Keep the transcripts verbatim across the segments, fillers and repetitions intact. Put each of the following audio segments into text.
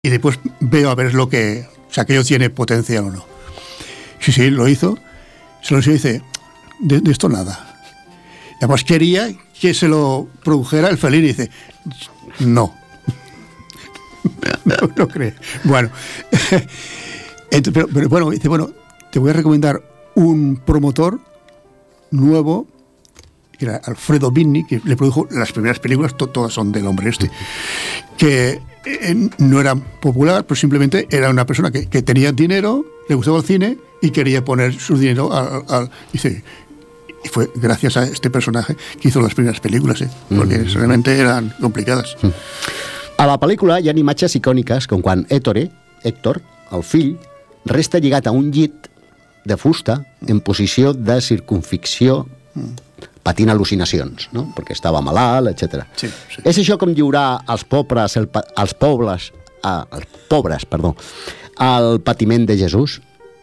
y después veo a ver lo que, o sea, aquello tiene potencia o no. Sí, sí, lo hizo, se lo hizo y dice, de, de esto nada. Y además quería que se lo produjera el Fellini, y dice, no. no, no cree. Bueno, entonces, pero, pero bueno, dice, bueno, te voy a recomendar un promotor nuevo, que era Alfredo Binni, que le produjo las primeras películas, to, todas son del hombre este, que eh, no era popular, pero simplemente era una persona que, que tenía dinero, le gustaba el cine y quería poner su dinero al... al dice, y fue gracias a este personaje que hizo las primeras películas, eh, porque mm. realmente eran complicadas. A la pel·lícula hi ha imatges icòniques com quan Ettore, Héctor, el fill, resta lligat a un llit de fusta en posició de circunficció patint al·lucinacions, no? Perquè estava malalt, etcètera. Sí, sí. És això com lliurar als pobres, el, als pobles, ah, als pobres, perdó, al patiment de Jesús?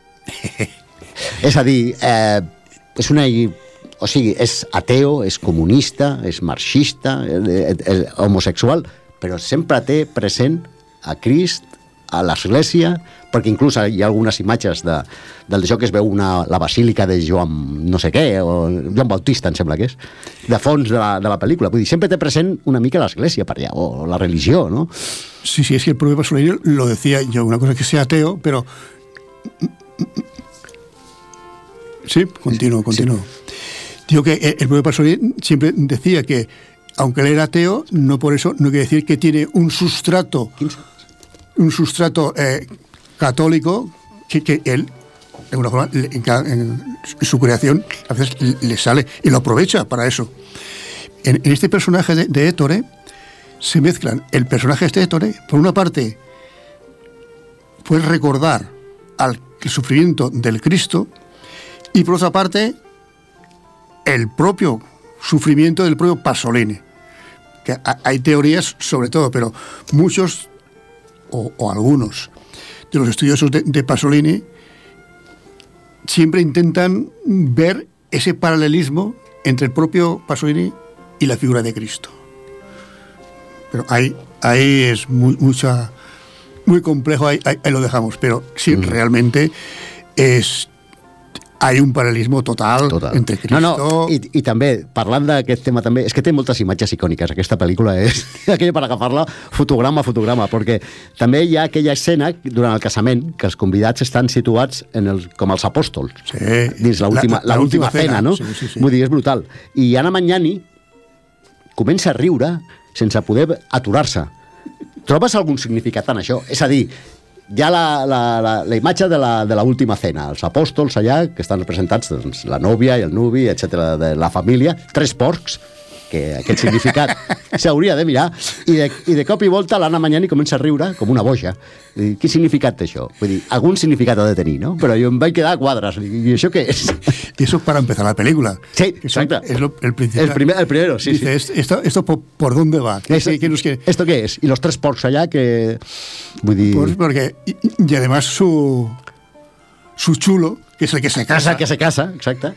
És a dir, eh, és una... O sigui, és ateo, és comunista, és marxista, és, és homosexual, però sempre té present a Crist, a l'Església, perquè inclús hi ha algunes imatges de, del joc que es veu una, la basílica de Joan no sé què, o Joan Bautista, em sembla que és, de fons de la, de la pel·lícula. Vull dir, sempre té present una mica l'Església per allà, o la religió, ¿no? Sí, sí, es que el propio Pasolini lo decía yo, una cosa que sea ateo, pero... Sí, continuo, continuo. Sí. Digo que el propio Pasolini siempre decía que, aunque él era ateo, no por eso no quiere decir que tiene un sustrato... un sustrato eh, católico que, que él, de alguna forma, en, en su creación, a veces le sale y lo aprovecha para eso. En, en este personaje de, de Ettore se mezclan el personaje de este Ettore, por una parte, puede recordar al el sufrimiento del Cristo, y por otra parte, el propio sufrimiento del propio Pasolini. Que hay teorías sobre todo, pero muchos O, o algunos de los estudiosos de, de Pasolini siempre intentan ver ese paralelismo entre el propio Pasolini y la figura de Cristo. Pero ahí, ahí es muy, mucha, muy complejo, ahí, ahí, ahí lo dejamos, pero sí, mm. realmente es... Hay un paral·lelisme total, total. entre Cristo... No, no, i, i també, parlant d'aquest tema també, és que té moltes imatges icòniques, aquesta pel·lícula és aquella per agafar-la fotograma a fotograma, perquè també hi ha aquella escena durant el casament que els convidats estan situats en el, com els apòstols, sí. dins l'última la, la, la cena, no? Sí, sí, sí. Vull dir, és brutal. I Anna Magnani comença a riure sense poder aturar-se. Trobes algun significat en això? És a dir, hi ha la, la, la, la imatge de la, de l'última cena, els apòstols allà, que estan representats, doncs, la nòvia i el nuvi, etcètera, de la família, tres porcs, que aquest significat s'hauria de mirar, i de, i de cop i volta l'Anna Magnani comença a riure com una boja. I, quin significat té això? Vull dir, algun significat ha de tenir, ¿no? Però jo em vaig quedar a quadres. I això què és? Y eso para empezar la película. Sí, exacte. Es lo, el principal. El, primer, el primero, sí. Dice, sí. Esto, esto por, ¿por dónde va? ¿Qué, esto, ¿qué nos quiere? ¿Esto qué es? Y los tres porcs allá que... Vull dir... Pues porque, y, y además su, su chulo, que es el que se casa. Es el que se casa, exacte.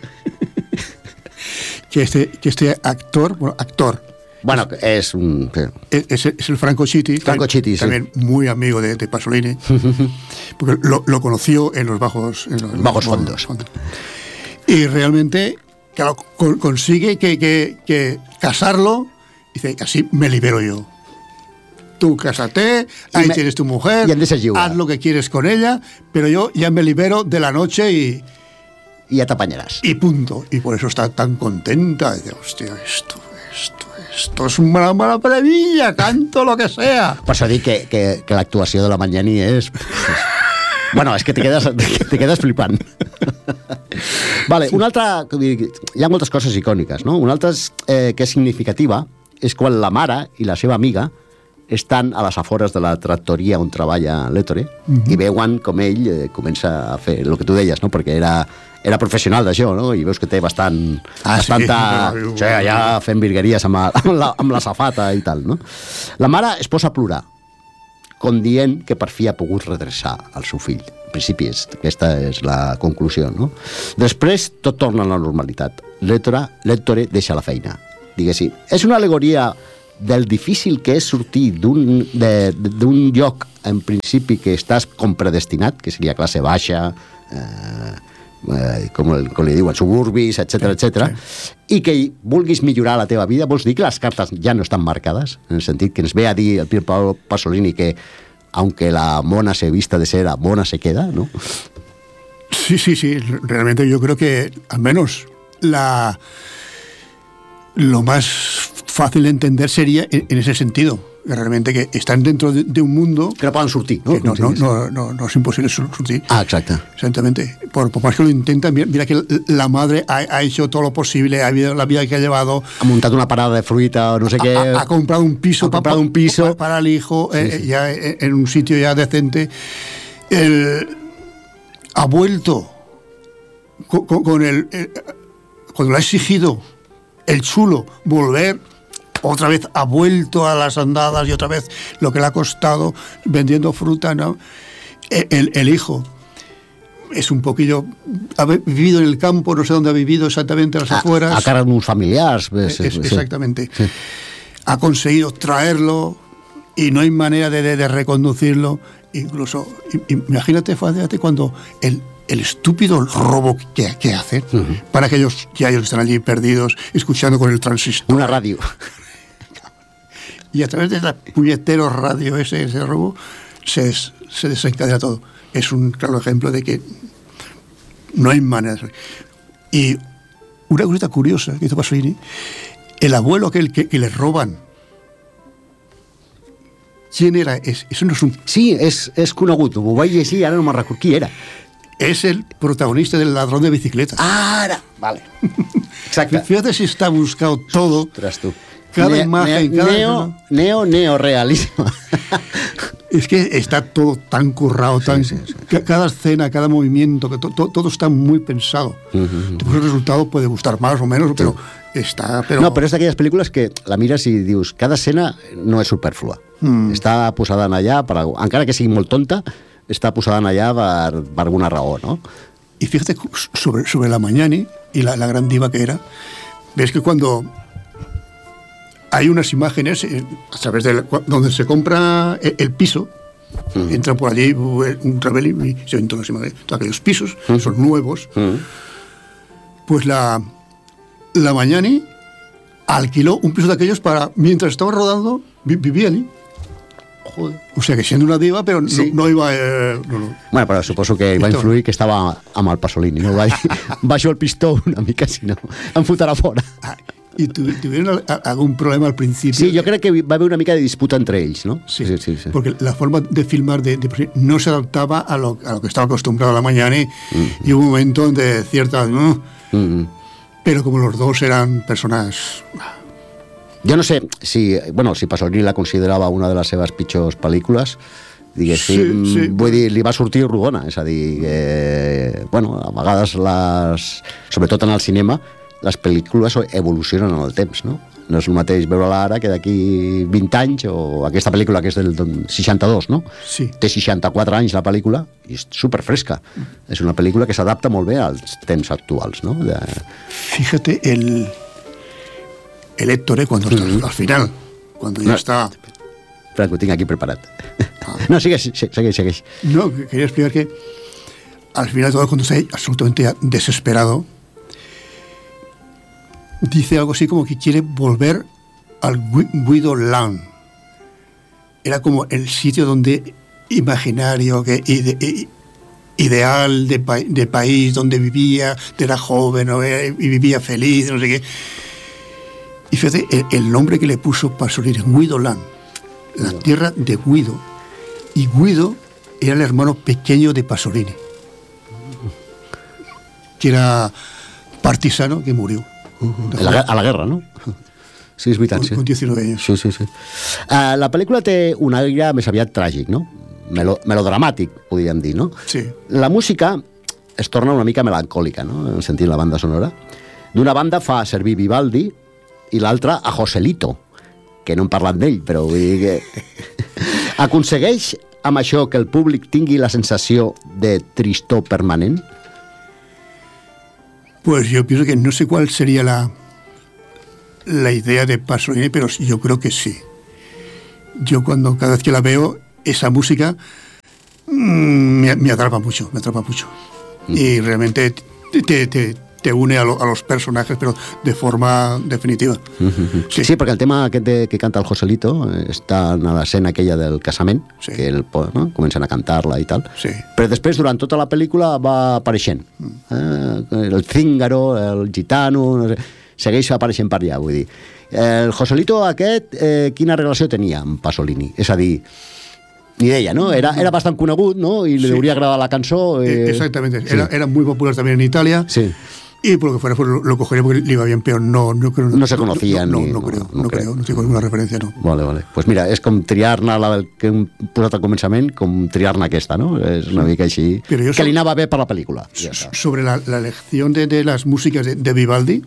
Que este, que este actor, bueno, actor. Bueno, es un... Es, es, es el Franco Chiti. Franco Chiti, sí. También muy amigo de, de Pasolini. Porque lo, lo conoció en los bajos... En los, bajos fondos. fondos. Y realmente, claro, con, consigue que, que, que casarlo, dice, así me libero yo. Tú cásate, ahí me, tienes tu mujer, haz lo que quieres con ella, pero yo ya me libero de la noche y... Y ya te apañarás. Y punto. Y por eso está tan contenta. Dice, hostia, esto, esto, esto es una maravilla, canto lo que sea. Per això dic que, que, que l'actuació de la Magnani és... Bueno, és que te quedes, te quedes flipant. Vale, una altra... Hi ha moltes coses icòniques, no? Una altra eh, que és significativa és quan la mare i la seva amiga estan a les afores de la tractoria on treballa l'Ettore uh-huh. i veuen com ell eh, comença a fer el que tu deies, no? Perquè era, era professional d'això, no? I veus que té bastant... Ah, bastanta, sí? O sigui, allà fent virgueries amb, amb, la, amb la safata i tal, no? La mare es posa a plorar, com dient que per fi ha pogut redreçar el seu fill. En principi, és, aquesta és la conclusió, no? Després, tot torna a la normalitat. L'Ettore deixa la feina, diguéssim. És una al·legoria del difícil que és sortir d'un, de, d'un lloc, en principi, que estàs com predestinat, que seria classe baixa, eh, eh, com, el, com li diuen, suburbis, etcètera, etcètera, sí. I que vulguis millorar la teva vida, vols dir que les cartes ja no estan marcades, en el sentit que ens ve a dir el Pier Paolo Pasolini que aunque la mona se vista de cera, mona se queda, ¿no? Sí, sí, sí. Realmente yo creo que al menos la lo más fácil de entender sería en, en ese sentido. Realmente que están dentro de, de un mundo... Que no poden sortir, no? No, no, no, no, no es imposible sortir. Ah, exacte. Exactamente. Por, por más que lo intentan, mira, mira que la madre ha, ha hecho todo lo posible, ha habido la vida que ha llevado... Ha montado una parada de fruita o no sé qué... Ha, ha comprado un piso, ha comprado para, un piso para, para el hijo, sí, eh, sí. ya en un sitio ya decente. El, ha vuelto con, con, con el, el... Cuando le ha exigido el chulo volver... Otra vez ha vuelto a las andadas y otra vez lo que le ha costado vendiendo fruta, ¿no? El, el hijo es un poquillo... Ha vivido en el campo, no sé dónde ha vivido exactamente, a las afueras. A, a cara d'uns familiars. Es, es, exactamente. Sí. Ha conseguido traerlo y no hay manera de, de, de reconducirlo. Incluso, imagínate, fíjate cuando el... el estúpido robo que, que hacen uh-huh. para aquellos que ellos están allí perdidos, escuchando con el transistor. Una radio. Y a través de la puñetero radio ese, ese robo, se, des, se desencadena todo. Es un claro ejemplo de que no hay manera. Y una cosita curiosa que hizo Pasolini, el abuelo aquel que, que le roban, ¿quién era? Es, eso no es un... Sí, és, és conegut, ho vaig llegir, ara no me'n recordo qui era. Es el protagonista del ladrón de bicicletas. Ah, ara, vale. Exacte. Fíjate si está buscado todo. Ostras, tu. Cada ne, imagen, ne, cada... Neo, neo, neorealismo. Es que está todo tan currado, tan, sí, sí, sí. Cada escena, cada movimiento, que to, to, todo está muy pensado. Uh-huh. Después el resultado puede gustar más o menos, sí. pero està... Però... No, però és d'aquelles pel·lícules que la mires i dius, cada escena no és superflua. Mm. Està posada en allà, per, encara que sigui molt tonta, està posada en allà per, per alguna raó, ¿no? Y fíjate, sobre, sobre la Mañani y la, la gran diva que era, ves que cuando... hay unas imágenes eh, a través de la, donde se compra el, el piso, mm. entran por allí un rebel y se ven todas las imágenes, todos aquellos pisos, mm. son nuevos. Mm. Pues la, la Mañani alquiló un piso de aquellos para, mientras estaba rodando, vi, vivía allí. Joder. O sea que siendo una diva, pero sí. no, no iba... Eh, no, no. Bueno, però suposo que va influir que estava amb el Pasolini, no? Va, baixo el pistó una mica, si no em fotrà fora. Ah, ¿y tuvieron algún problema al principio? Sí, yo creo que va a haber una mica de disputa entre ellos, ¿no? Sí, sí, sí, sí. Porque la forma de filmar de, de, no se adaptaba a lo, a lo que estaba acostumbrado a la Mañana y, mm. y hubo un momento de cierta... ¿no? Mm. Pero como los dos eran personas... Jo no sé si, bueno, si Pasolini la considerava una de les seves pitjors pel·lícules, diguéssim, sí, sí. Vull dir, li va sortir rodona, és a dir, que, bueno, a vegades les, sobretot en el cinema, les pel·lícules evolucionen en el temps, no? No és el mateix veure-la ara que d'aquí vint anys, o aquesta pel·lícula que és del seixanta-dos, no? Sí. Té seixanta-quatre anys la pel·lícula i és superfresca. És una pel·lícula que s'adapta molt bé als temps actuals, no? De... Fíjate el... el Héctor, ¿eh? Cuando está, mm. al final, cuando ya no, está... Espera, que ho tinc aquí preparat. Ah. No, sigue, sigue, sigue. No, quería explicar que al final todo, cuando está absolutamente desesperado, dice algo así como que quiere volver al Guido Land. Era como el sitio donde imaginario, que ide, ideal de, de país, donde vivía, era joven y vivía feliz, no sé qué. Y fíjate, el, el nombre que le puso Pasolini, Guido Land, la tierra de Guido. Y Guido era el hermano pequeño de Pasolini, que era partisano que murió. A la, a la guerra, no? Sí, és veritat, sí. Con diecinueve años. Sí, sí, sí. Uh, la pel·lícula té un aire més aviat tràgic, no? Melo, melodramàtic, podríem dir, no? Sí. La música es torna una mica melancòlica, no? Sentint la banda sonora. D'una banda fa servir Vivaldi i l'altra a Joselito, que no hem parlat d'ell, però vull dir que... Aconsegueix amb això que el públic tingui la sensació de tristor permanent? Pues yo pienso que no sé cuál sería la la idea de Pasolini, pero yo creo que sí. Yo cuando cada vez que la veo, esa música mmm, me, me atrapa mucho, me atrapa mucho. Mm. Y realmente te, te, te, te une a, lo, a los personajes, pero de forma definitiva. Mm-hmm. Sí. sí, perquè el tema aquest de, que canta el Joselito està en l'escena aquella del casament, sí. que el, no? comencen a cantar-la i tal, sí. però després, durant tota la pel·lícula, va apareixent. Mm. Eh? El cíngaro, el gitano, no sé, segueix apareixent per allà, vull dir. El Joselito aquest, eh, quina relació tenia amb Pasolini? És a dir, ni deia, ¿no? Era, era bastant conegut, ¿no? I li sí. hauria agradat la cançó. Eh... Exactamente. Sí. Era, era muy popular también en Italia. Sí. Y por lo que fuera, pues lo, lo cogería porque le iba bien, pero no, no creo. No se conocían. No, ni, no, no, no creo, no, no creo, creo. no tengo ninguna referència, no. Vale, vale. Pues mira, és com triar-ne la que hem posat al començament, com triar-ne aquesta, no? És una mica així, que so, li anava bé per la pel·lícula. Ja sobre la, la elección de, de las músicas de, de Vivaldi,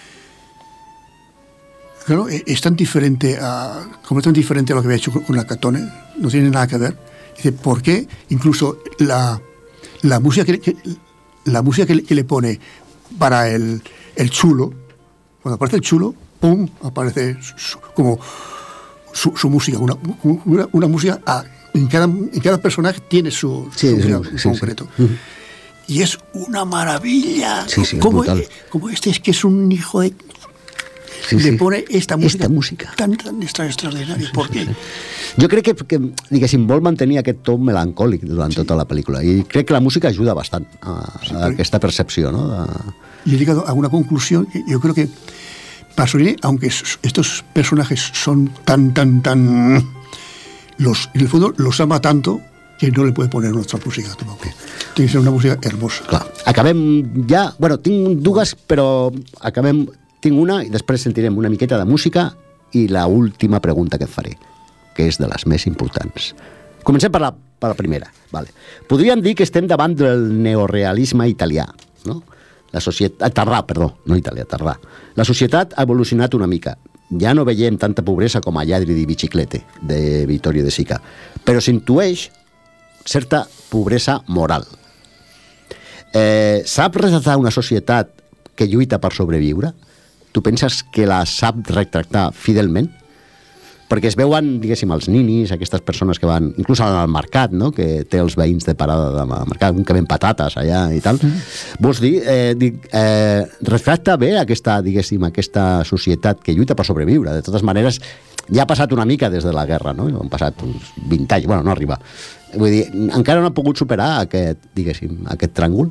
claro, es tan diferente a, como es tan diferente a lo que había hecho con, con la Catone, no tiene nada que ver. Dice, ¿por qué incluso la, la música que, que la música que, que le pone para el, el chulo, cuando aparece el chulo, ¡pum!, aparece su, como su, su música, una, una, una música a, en, cada, en cada personaje tiene su, sí, su música sí, en sí, concreto. Sí. Y es una maravilla. Sí, sí, como, brutal. Como este es que es un hijo de... Sí, le sí. pone esta música, esta música. tan, tan extraordinària. ¿Por què? Sí, sí. Jo crec que, que, diguéssim, vol mantenir aquest to melancòlic durant sí. tota la pel·lícula, i crec que la música ajuda bastant a, sí, a aquesta percepció, ¿no? De... Y he llegado a una conclusión que yo creo que Pasolini, aunque estos personajes son tan, tan, tan... los en el fondo los ama tanto que no le puede poner nuestra música. Okay. Tiene que ser una música hermosa. Clar. Acabem ja... Bueno, tinc dues, però acabem... Tinc una i després sentirem una miqueta de música i la última pregunta que et faré, que és de les més importants. Comencem per la, per la primera. Vale. Podríem dir que estem davant del neorealisme italià, no? La societat... Tardà, perdó, no italià, tardà. La societat ha evolucionat una mica. Ja no veiem tanta pobresa com a Lladri di biciclete, de Vittorio De Sica, però s'intueix certa pobresa moral. Eh, sap retratar una societat que lluita per sobreviure? Tu penses que la sap retractar fidelment? Perquè es veuen, diguéssim, els ninis, aquestes persones que van, inclús al mercat, no?, que té els veïns de parada de mercat, un que ven patates allà i tal. Mm. Vols dir, eh, dic, eh, retracta bé aquesta, diguéssim, aquesta societat que lluita per sobreviure. De totes maneres, ja ha passat una mica des de la guerra, no? Han passat uns vint anys, bueno, no arriba. Vull dir, encara no ha pogut superar aquest, diguéssim, aquest tràngol?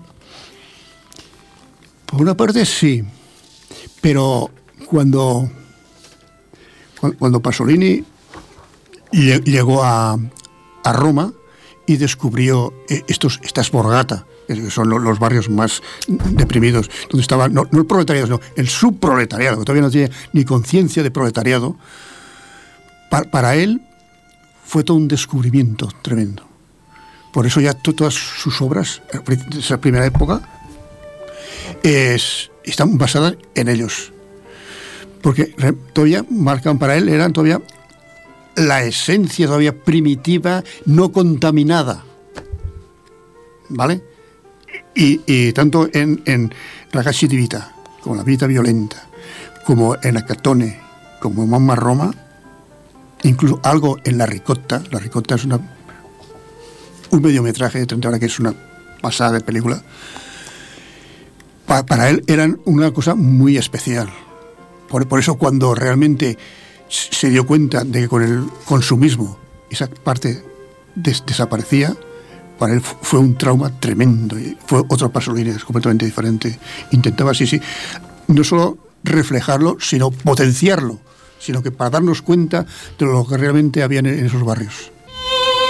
Por una parte sí, pero cuando, cuando Pasolini llegó a, a Roma y descubrió estos, estas borgata, que son los barrios más deprimidos, donde estaba, no, no el proletariado, sino el subproletariado, que todavía no tiene ni conciencia de proletariado, para, para él fue todo un descubrimiento tremendo. Por eso ya todas sus obras, de esa primera época, Es, están basadas en ellos, porque todavía marcan para él, eran todavía la esencia todavía primitiva, no contaminada, ¿vale? Y, y tanto en, en Ragazzi di Vita, como La Vita Violenta, como en Acatone, como en Mamma Roma, incluso algo en La Ricotta. La Ricotta es una, un mediometraje de treinta horas que es una pasada de película. Para él eran una cosa muy especial. Por, por eso cuando realmente se dio cuenta de que con el consumismo esa parte des, desaparecía, para él fue un trauma tremendo. Y fue otro Pasolini completamente diferente. Intentaba, sí, sí, no solo reflejarlo, sino potenciarlo, sino que para darnos cuenta de lo que realmente había en, en esos barrios.